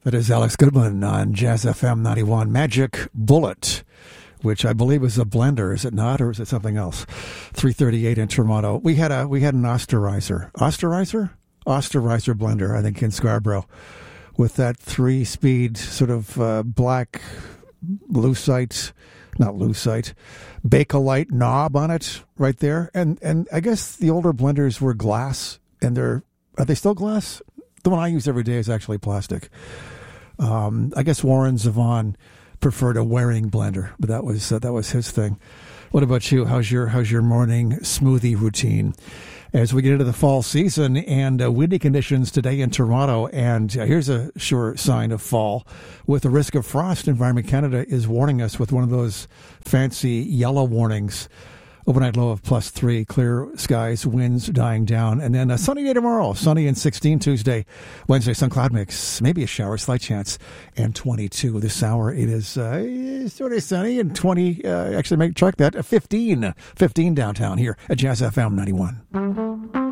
That is Alex Goodman on Jazz FM 91. Magic Bullet, which I believe is a blender, is it not, or is it something else? 338 in Toronto. We had an Osterizer blender, I think, in Scarborough, with that 3-speed sort of black Bakelite knob on it right there. And I guess the older blenders were glass, and are they still glass? The one I use every day is actually plastic. I guess Warren Zevon preferred a wearing blender, but that was his thing. What about you? How's your morning smoothie routine? As we get into the fall season and windy conditions today in Toronto, and here's a sure sign of fall. With the risk of frost, Environment Canada is warning us with one of those fancy yellow warnings. Overnight low of +3, clear skies, winds dying down. And then a sunny day tomorrow, sunny and 16 Tuesday. Wednesday, sun cloud mix, maybe a shower, slight chance, and 22. This hour, it is sort of sunny and 20, actually, track that, 15 downtown here at Jazz FM 91.